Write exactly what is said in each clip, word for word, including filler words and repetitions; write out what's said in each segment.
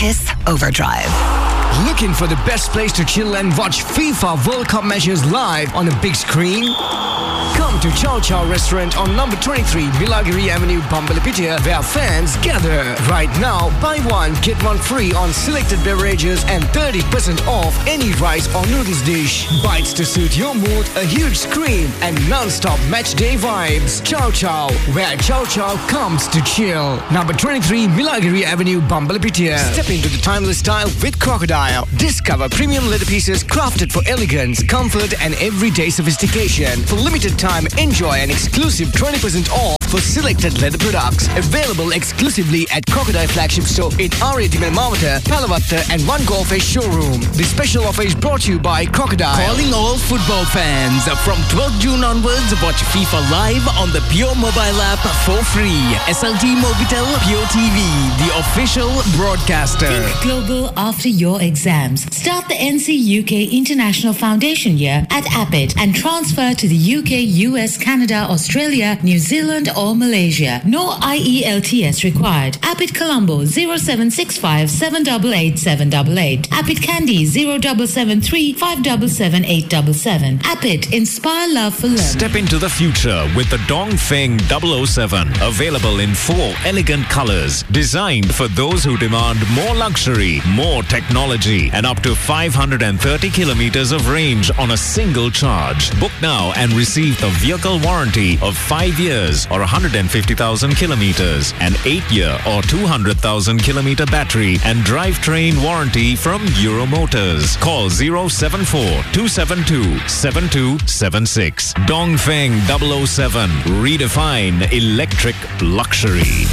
Kiss Overdrive. Looking for the best place to chill and watch FIFA World Cup matches live on a big screen? Come to Chow Chow Restaurant on number twenty-three Milagiri Avenue, Bambalapitiya, where fans gather. Right now, buy one, get one free on selected beverages and thirty percent off any rice or noodles dish. Bites to suit your mood, a huge screen and non-stop match day vibes. Chow Chow, where Chow Chow comes to chill. Number twenty-three Milagiri Avenue, Bambalapitiya. Step into the timeless style with Crocodile. Discover premium leather pieces crafted for elegance, comfort and everyday sophistication. For limited time, enjoy an exclusive twenty percent off for selected leather products. Available exclusively at Crocodile Flagship Store in R eighty Mawata, Palavatta and One Golf Face Showroom. The special offer is brought to you by Crocodile. Calling all football fans. From twelfth June onwards, watch FIFA live on the Pure mobile app for free. S L T Mobitel Pure T V, the official broadcaster. Think global after your exams. Start the N C U K International Foundation year at Appit and transfer to the U K, U S, Canada, Australia, New Zealand or Malaysia. No I E L T S required. Appit Colombo zero seven six five seven eight eight seven eight eight. Appit Kandy zero seven seven three five seven seven eight seven seven. Appit, inspire love for learning. Step into the future with the Dongfeng double oh seven. Available in four elegant colors. Designed for those who demand more luxury, more technology and up to five hundred thirty kilometers of range on a single charge. Book now and receive the vehicle warranty of five years or one hundred fifty thousand kilometers, an eight year or two hundred thousand kilometer battery and drivetrain warranty from Euro Motors. Call zero seven four two seven two seven two seven six. Dongfeng double oh seven. Redefine electric luxury.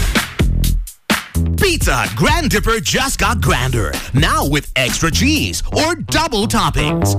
Pizza Hut Grand Dipper just got grander. Now with extra cheese or double toppings.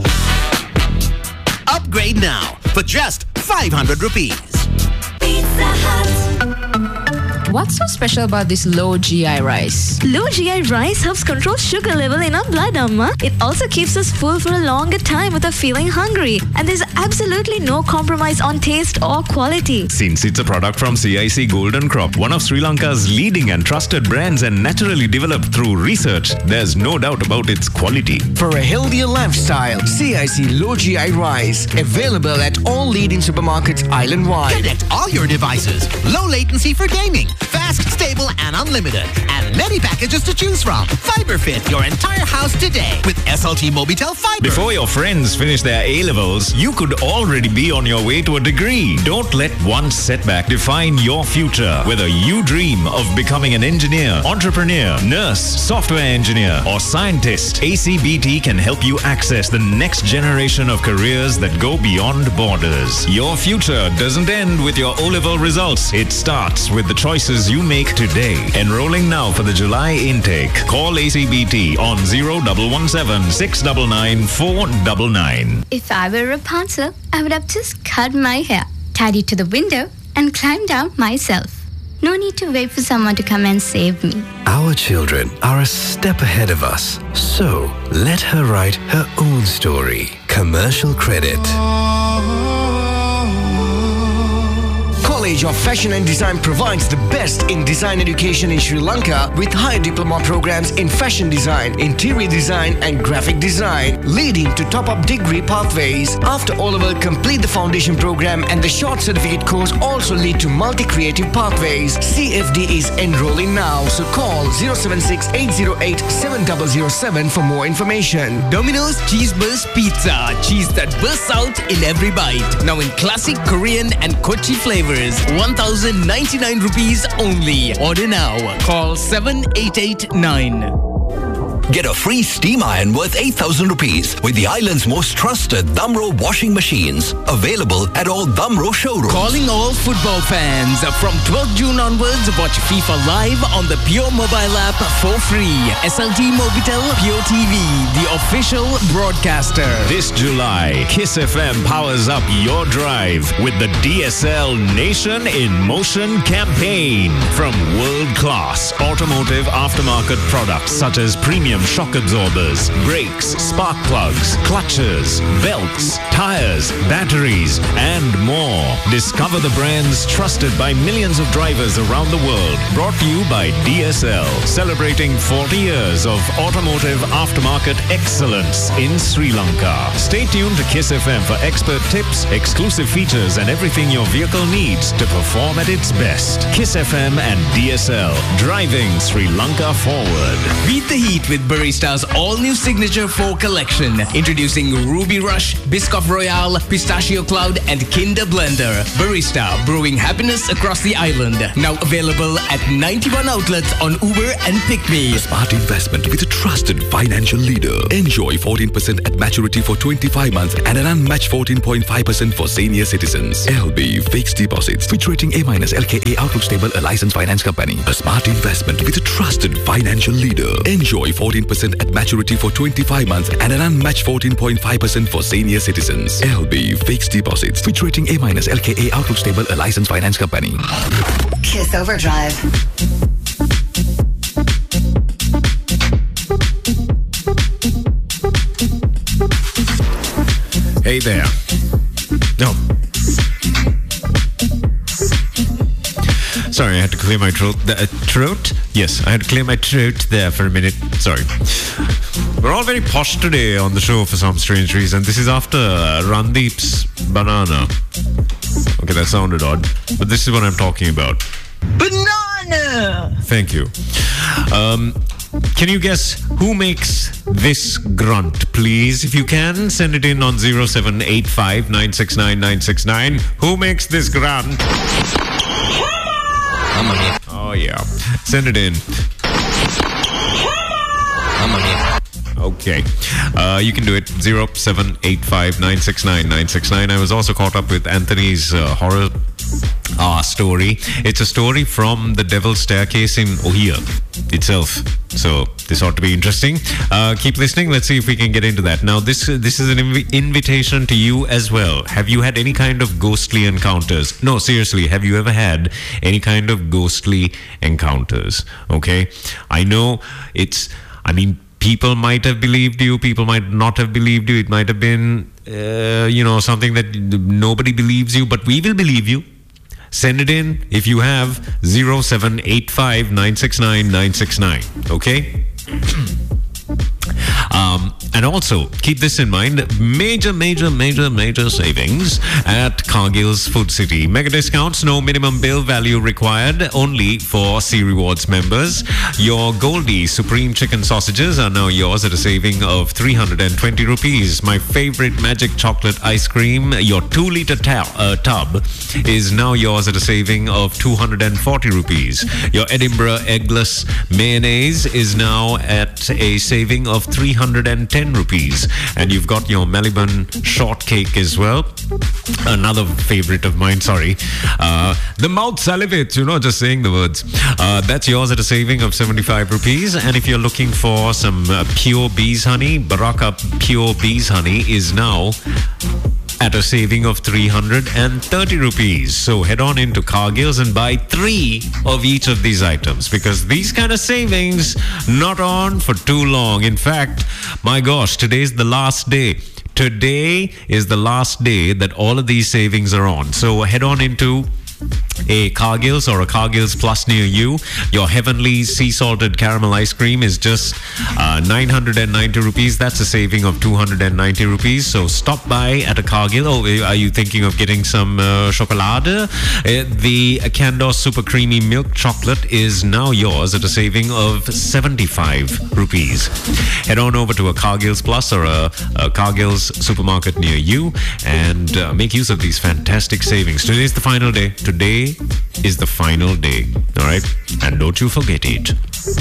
Upgrade now for just five hundred rupees. Pizza Hut. What's so special about this low G I rice? Low G I rice helps control sugar level in our blood, Amma. It also keeps us full for a longer time without feeling hungry. And there's absolutely no compromise on taste or quality. Since it's a product from C I C Golden Crop, one of Sri Lanka's leading and trusted brands and naturally developed through research, there's no doubt about its quality. For a healthier lifestyle, C I C Low G I Rice. Available at all leading supermarkets island-wide. Connect all your devices. Low latency for gaming. Fast, stable, and unlimited. And many packages to choose from. Fiber fit your entire house today with S L T Mobitel Fiber. Before your friends finish their A-levels, you could already be on your way to a degree. Don't let one setback define your future. Whether you dream of becoming an engineer, entrepreneur, nurse, software engineer, or scientist, A C B T can help you access the next generation of careers that go beyond borders. Your future doesn't end with your O-level results. It starts with the choices you make today. Enrolling now for the July intake. Call A C B T on zero one one seven six nine nine four nine nine. If I were a Rapunzel, I would have just cut my hair, tied it to the window, and climbed down myself. No need to wait for someone to come and save me. Our children are a step ahead of us, so let her write her own story. Commercial credit. College of Fashion and Design provides the best in design education in Sri Lanka with high diploma programs in fashion design, interior design and graphic design, leading to top-up degree pathways. After O-level, complete the foundation program and the short certificate course also lead to multi-creative pathways. C F D is enrolling now, so call zero seven six eight zero eight seven zero zero seven for more information. Domino's Cheese Burst Pizza. Cheese that bursts out in every bite. Now in classic Korean and Kochi flavors. one thousand ninety-nine rupees only. Order now. Call seven eight eight nine. Get a free steam iron worth eight thousand rupees with the island's most trusted Damro washing machines. Available at all Damro showrooms. Calling all football fans. From twelfth June onwards, watch FIFA live on the Pure mobile app for free. S L T Mobitel Pure T V, the official broadcaster. This July, Kiss F M powers up your drive with the D S L Nation in Motion campaign. From world-class automotive aftermarket products such as premium premium shock absorbers, brakes, spark plugs, clutches, belts, tires, batteries, and more. Discover the brands trusted by millions of drivers around the world. Brought to you by D S L, celebrating forty years of automotive aftermarket excellence in Sri Lanka. Stay tuned to Kiss F M for expert tips, exclusive features, and everything your vehicle needs to perform at its best. Kiss F M and D S L, driving Sri Lanka forward. Beat the heat with Barista's all-new Signature four collection. Introducing Ruby Rush, Biscoff Royale, Pistachio Cloud, and Kinder Blender. Barista, brewing happiness across the island. Now available at ninety-one outlets on Uber and PickMe. A smart investment with a trusted financial leader. Enjoy fourteen percent at maturity for twenty-five months and an unmatched fourteen point five percent for senior citizens. L B Fixed Deposits. Fitch rating A minus L K A Outlook Stable, a licensed finance company. A smart investment with a trusted financial leader. Enjoy fourteen percent at maturity for twenty-five months and an unmatched fourteen point five percent for senior citizens. L B Fixed Deposits. Fitch rating A minus L K A Outlook Stable, a licensed finance company. Kiss Overdrive. Hey there. No. Sorry, I had to clear my throat. Uh, throat? Yes, I had to clear my throat there for a minute. Sorry. We're all very posh today on the show for some strange reason. This is after uh, Randeep's banana. Okay, that sounded odd, but this is what I'm talking about. Banana! Thank you. Um... Can you guess who makes this grunt, please? If you can, send it in on zero seven eight five nine six nine nine six nine. Who makes this grunt? Oh, yeah. Send it in. Okay. Uh, you can do it. zero seven eight five nine six nine nine six nine. I was also caught up with Anthony's uh, horror uh, story. It's a story from the Devil's Staircase in Ohio itself. So this ought to be interesting. Uh, keep listening. Let's see if we can get into that. Now, this uh, this is an inv- invitation to you as well. Have you had any kind of ghostly encounters? No, seriously. Have you ever had any kind of ghostly encounters? Okay. I know it's, I mean, people might have believed you. People might not have believed you. It might have been, uh, you know, something that nobody believes you, but we will believe you. Send it in if you have zero seven eight five nine six nine nine six nine. Okay? Um, and also, keep this in mind, major, major, major, major savings at Cargill's Food City. Mega discounts, no minimum bill value required, only for C Rewards members. Your Goldie Supreme Chicken Sausages are now yours at a saving of three hundred twenty rupees. My favorite Magic Chocolate Ice Cream, your two litre ta- uh, tub, is now yours at a saving of two hundred forty rupees. Your Edinburgh Eggless Mayonnaise is now at a saving of three hundred ten rupees. And you've got your Melbourne Shortcake as well. Another favorite of mine, sorry. Uh, the mouth salivates, you know, just saying the words. Uh, that's yours at a saving of seventy-five rupees. And if you're looking for some uh, pure bees honey, Baraka Pure Bees Honey is now at a saving of three hundred thirty rupees. So head on into Cargill's and buy three of each of these items, because these kind of savings not on for too long. In fact, my gosh, today's the last day. Today is the last day that all of these savings are on. So head on into a Cargill's or a Cargill's Plus near you. Your Heavenly Sea Salted Caramel Ice Cream is just uh, nine hundred ninety rupees. That's a saving of two hundred ninety rupees. So stop by at a Cargill. Oh, are you thinking of getting some uh, chocolate? Uh, the Candos Super Creamy Milk Chocolate is now yours at a saving of seventy-five rupees. Head on over to a Cargill's Plus or a, a Cargill's supermarket near you and uh, make use of these fantastic savings. Today is the final day. Today is the final day, all right? And don't you forget it.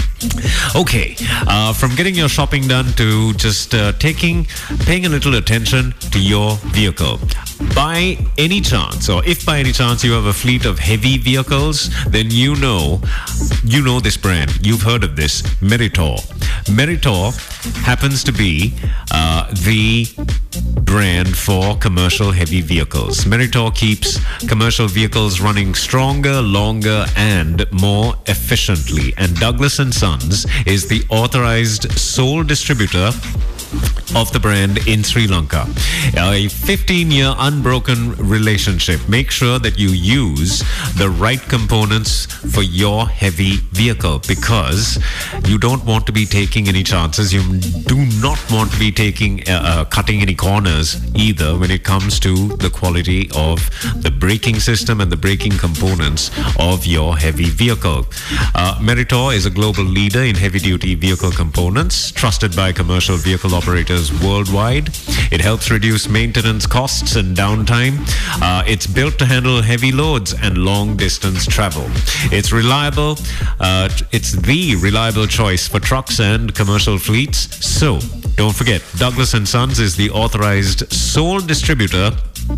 Okay, uh, from getting your shopping done to just uh, taking, paying a little attention to your vehicle. By any chance, or if by any chance you have a fleet of heavy vehicles, then you know, you know this brand. You've heard of this, Meritor. Meritor happens to be uh, the brand for commercial heavy vehicles. Meritor keeps commercial vehicles running stronger, longer, and more efficiently. And Douglas and Sons is the authorized sole distributor of the brand in Sri Lanka. A fifteen-year unbroken relationship. Make sure that you use the right components for your heavy vehicle, because you don't want to be taking any chances. You do not want to be taking uh, uh, cutting any corners either when it comes to the quality of the braking system and the braking components of your heavy vehicle. Uh, Meritor is a global leader in heavy-duty vehicle components, trusted by commercial vehicle operators worldwide. It helps reduce maintenance costs and downtime. Uh, it's built to handle heavy loads and long distance travel. It's reliable. Uh, it's the reliable choice for trucks and commercial fleets. So don't forget, Douglas and Sons is the authorized sole distributor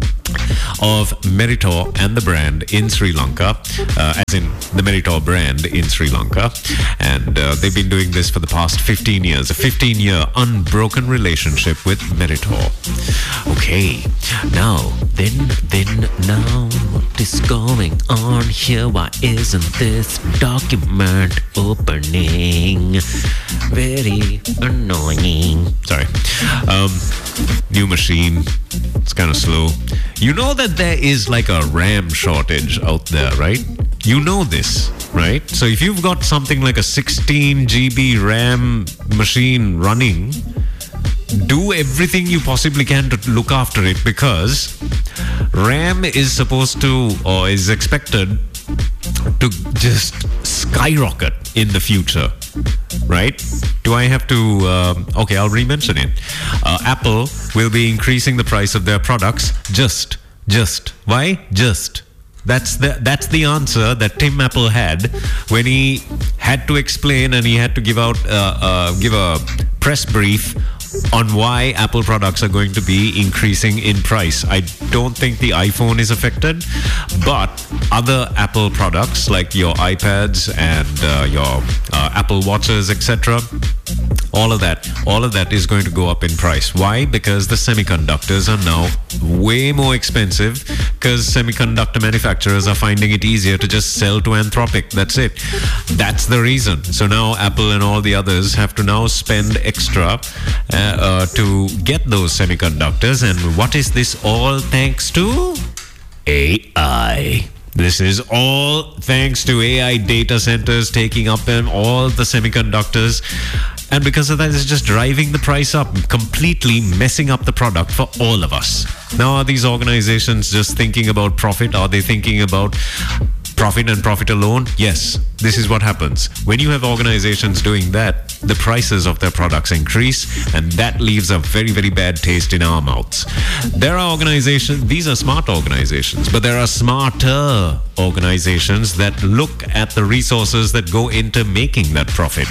of Meritor and the brand in Sri Lanka, uh, as in the Meritor brand in Sri Lanka. And uh, they've been doing this for the past fifteen years, a fifteen-year unbroken relationship with Meritor. Okay, now, then, then, now, what is going on here? Why isn't this document opening? Very annoying. Sorry. Um, new machine. It's kind of slow. You know that there is like a RAM shortage out there, right? You know this, right? So if you've got something like a sixteen gigabyte RAM machine running, do everything you possibly can to look after it, because RAM is supposed to, or is expected to just skyrocket in the future, right? Do I have to, um, okay, I'll re-mention it. Uh, Apple will be increasing the price of their products just, just. Why? Just. That's the that's the answer that Tim Apple had when he had to explain and he had to give out uh, uh, give a press brief on why Apple products are going to be increasing in price. I don't think the iPhone is affected, but other Apple products like your iPads and uh, your uh, Apple Watches, et cetera, all of that, all of that is going to go up in price. Why? Because the semiconductors are now way more expensive, because semiconductor manufacturers are finding it easier to just sell to Anthropic. That's it. That's the reason. So now Apple and all the others have to now spend extra uh, uh, to get those semiconductors. And what is this all thanks to? A I. This is all thanks to A I data centers taking up them, all the semiconductors. And because of that, it's just driving the price up, completely messing up the product for all of us. Now, are these organizations just thinking about profit? Are they thinking about profit and profit alone? Yes, this is what happens. When you have organizations doing that, the prices of their products increase, and that leaves a very, very bad taste in our mouths. There are organizations, these are smart organizations, but there are smarter organizations that look at the resources that go into making that profit.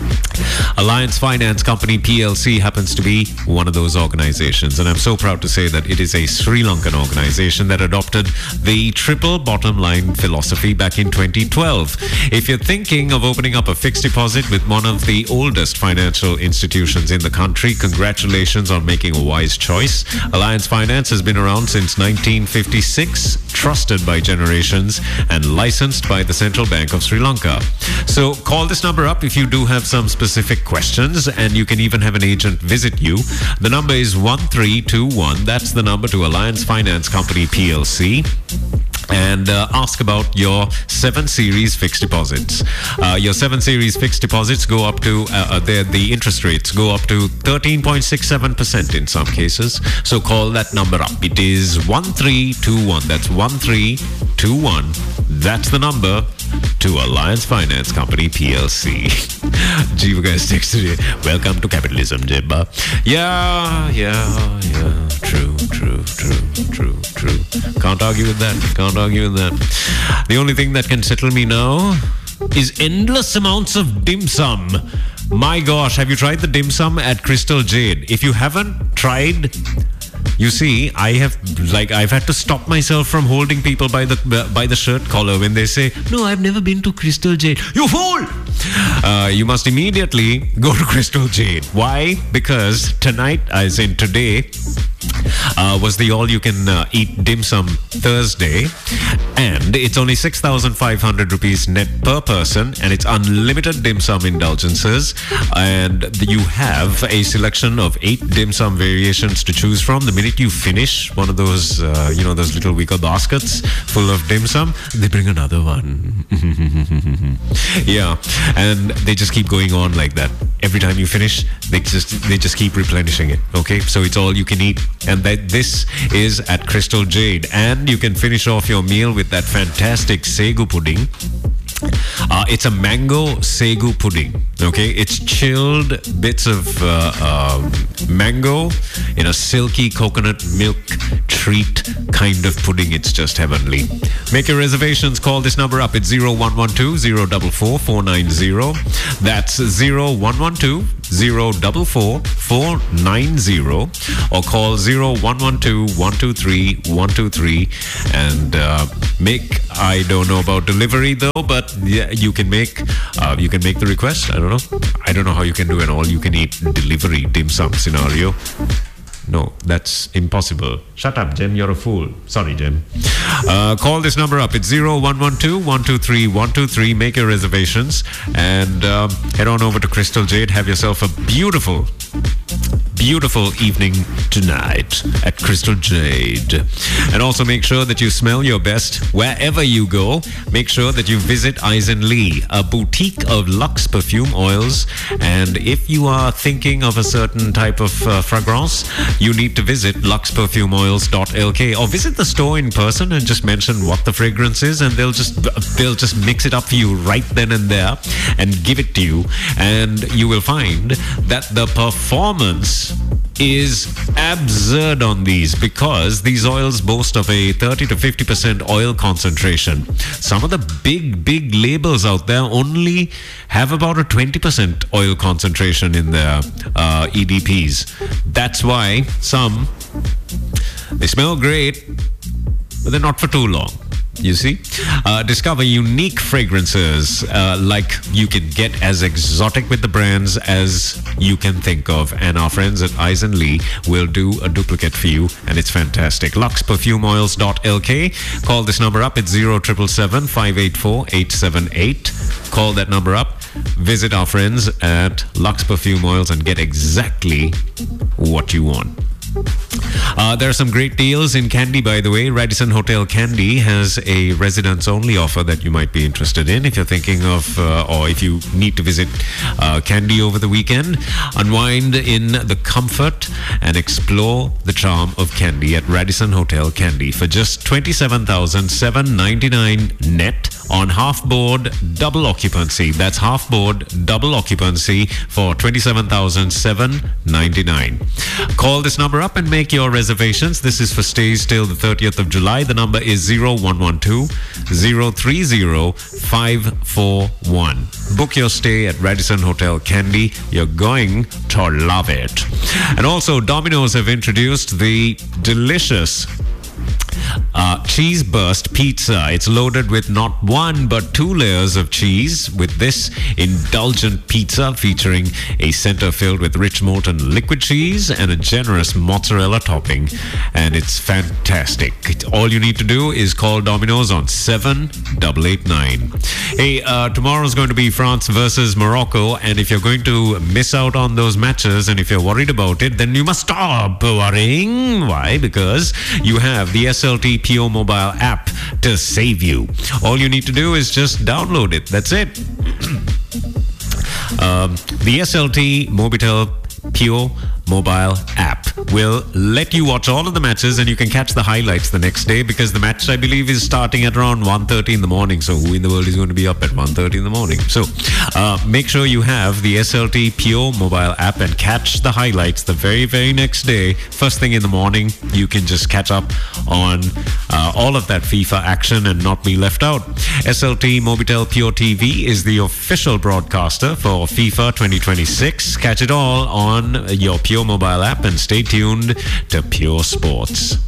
Alliance Finance Company P L C happens to be one of those organizations, and I'm so proud to say that it is a Sri Lankan organization that adopted the triple bottom line philosophy back in twenty twelve. If you're thinking of opening up a fixed deposit with one of the oldest financial institutions in the country, congratulations on making a wise choice. Alliance Finance has been around since nineteen fifty-six, trusted by generations, and licensed by the Central Bank of Sri Lanka. So call this number up if you do have some specific questions, and you can even have an agent visit you. The number is one three two one. That's the number to Alliance Finance Company P L C. And uh, ask about your seven series fixed deposits. Uh, your seven series fixed deposits go up to, uh, uh, the, the interest rates go up to thirteen point six seven percent in some cases. So call that number up. It is one three two one. That's one three two one. That's the number to Alliance Finance Company P L C. Jeeva guys texted you. Welcome to capitalism, Jebba. Yeah, yeah, yeah. True, true, true, true, true. Can't argue with that. Can't argue with that. The only thing that can settle me now is endless amounts of dim sum. My gosh, have you tried the dim sum at Crystal Jade? If you haven't tried You see, I have like I've had to stop myself from holding people by the by the shirt collar when they say, "No, I've never been to Crystal Jade." You fool! Uh, you must immediately go to Crystal Jade. Why? Because tonight, as in today, uh, was the all-you-can-eat dim sum Thursday, and it's only six thousand five hundred rupees net per person, and it's unlimited dim sum indulgences, and you have a selection of eight dim sum variations to choose from. The minute you finish one of those, uh, you know, those little wicker baskets full of dim sum, they bring another one. Yeah, and they just keep going on like that. Every time you finish, they just they just keep replenishing it. Okay, so it's all you can eat, and that this is at Crystal Jade, and you can finish off your meal with that fantastic Segu pudding. Uh, it's a mango Segu pudding. Okay, it's chilled bits of uh, uh, mango in a silky coconut milk treat kind of pudding. It's just heavenly. Make your reservations. Call this number up. It's zero one one two zero four four four nine zero. That's zero one one two zero four four four nine zero, or call zero one one two one two three one two three and uh, make. I don't know about delivery though, but yeah, you can make uh, you can make the request. I don't know. I don't know how you can do an all-you-can-eat delivery dim sum scenario. No, that's impossible. Shut up, Jem. You're a fool. Sorry, Jem. Uh, call this number up. It's zero one one two one two three one two three. Make your reservations and um, head on over to Crystal Jade. Have yourself a beautiful, beautiful evening tonight at Crystal Jade. And also make sure that you smell your best wherever you go. Make sure that you visit Eisen Lee, a boutique of luxe perfume oils. And if you are thinking of a certain type of uh, fragrance, you need to visit lux perfume oils dot l k, or visit the store in person and just mention what the fragrance is, and they'll just they'll just mix it up for you right then and there and give it to you, and you will find that the performance is absurd on these, because these oils boast of a thirty to fifty percent oil concentration. Some of the big big labels out there only have about a twenty percent oil concentration in their uh, E D Ps. That's why some, they smell great, but they're not for too long. You see, uh, discover unique fragrances uh, like you can get as exotic with the brands as you can think of, and our friends at Eisen Lee will do a duplicate for you, and it's fantastic. lux perfume oils dot l k. Call this number up. It's zero seven seven five eight four eight seven eight. Call that number up. Visit our friends at Lux Perfume Oils and get exactly what you want. Uh, there are some great deals in Kandy, by the way. Radisson Hotel Kandy has a residents-only offer that you might be interested in if you're thinking of, uh, or if you need to visit uh, Kandy over the weekend. Unwind in the comfort and explore the charm of Kandy at Radisson Hotel Kandy for just twenty-seven thousand seven hundred ninety-nine net on half-board double occupancy. That's half-board double occupancy for twenty-seven thousand seven hundred ninety-nine. Call this number up and make your reservations. This is for stays till the thirtieth of July. The number is zero one one two zero three zero five four one. Book your stay at Radisson Hotel Kandy. You're going to love it. And also, Domino's have introduced the delicious Uh, cheese burst pizza. It's loaded with not one but two layers of cheese, with this indulgent pizza featuring a center filled with rich molten liquid cheese and a generous mozzarella topping, and it's fantastic. All you need to do is call Domino's on seven eight eight nine. Hey, uh, tomorrow's going to be France versus Morocco, and if you're going to miss out on those matches and if you're worried about it, then you must stop worrying. Why? Because you have the S L T P O mobile app to save you. All you need to do is just download it. That's it. um, the S L T Mobitel P O mobile app will let you watch all of the matches, and you can catch the highlights the next day, because the match, I believe, is starting at around one thirty in the morning. So who in the world is going to be up at one thirty in the morning? So uh, make sure you have the S L T P O mobile app and catch the highlights the very, very next day. First thing in the morning, you can just catch up on uh, all of that FIFA action and not be left out. S L T Mobitel P O T V is the official broadcaster for FIFA twenty twenty-six. Catch it all on your P O Pure Mobile app and stay tuned to Pure Sports.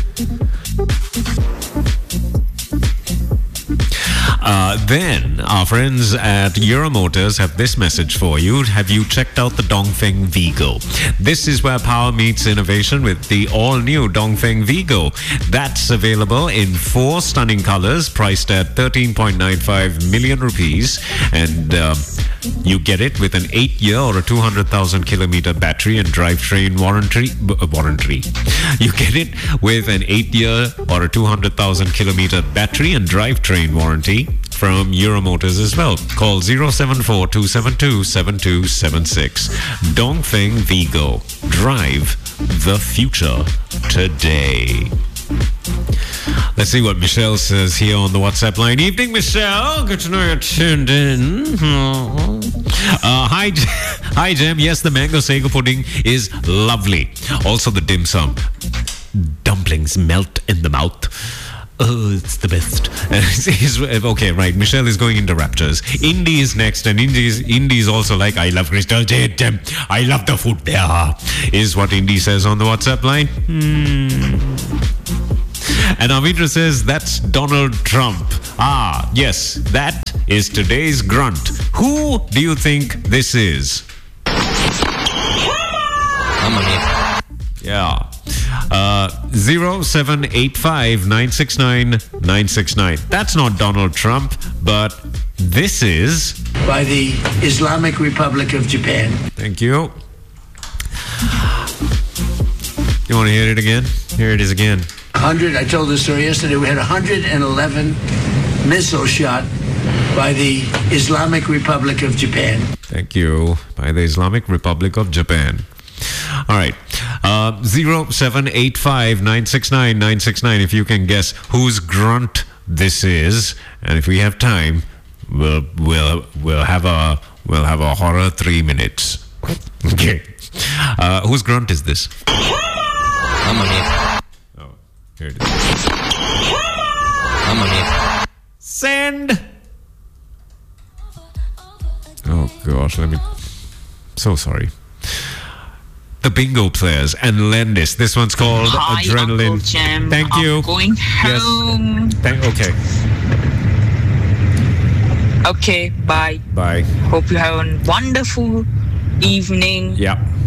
Uh, then, our friends at Euromotors have this message for you. Have you checked out the Dongfeng Vigo? This is where power meets innovation with the all-new Dongfeng Vigo. That's available in four stunning colors, priced at thirteen point nine five million rupees. And uh, you get it with an eight-year or a two hundred thousand kilometer battery and drivetrain warranty. Uh, warranty. You get it with an eight-year or a two hundred thousand kilometer battery and drivetrain warranty from Euromotors as well. Call zero seven four two seven two seven two seven six. Dongfeng Vigo. Drive the future today. Let's see what Michelle says here on the WhatsApp line. Evening, Michelle. Good to know you're tuned in. Uh, hi, hi, Jem. Yes, the mango sago pudding is lovely. Also, the dim sum. Dumplings melt in the mouth. Oh, it's the best. Okay, right. Michelle is going into Raptors. Indy is next, and Indy is, Indy is also like, I love Crystal Jade. I love the food there, is what Indy says on the WhatsApp line. Hmm. And Amitra says, that's Donald Trump. Ah, yes, that is today's grunt. Who do you think this is? Yeah. Uh, zero seven eight five nine six nine nine six nine. That's not Donald Trump, but this is... by the Islamic Republic of Japan. Thank you. You want to hear it again? Here it is again. one hundred, I told the story yesterday, we had one hundred eleven missile shot by the Islamic Republic of Japan. Thank you. By the Islamic Republic of Japan. All right. Uh, zero seven eight five nine six nine nine six nine. If you can guess whose grunt this is, and if we have time, we'll we'll we'll have a we'll have a horror three minutes. Okay. Uh, whose grunt is this? Oh, here it is. Send. Oh gosh, let me. So sorry. The Bingo Players and Lendis. This one's called Hi, Adrenaline. Uncle Jem. Thank I'm you. Going home. Yes. Thank, okay. Okay. Bye. Bye. Hope you have a wonderful evening. Yeah.